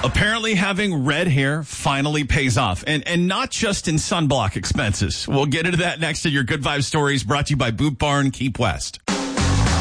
Apparently having red hair finally pays off, and not just in sunblock expenses. We'll get into that next in your Good Vibe Stories, brought to you by Boot Barn Keep West.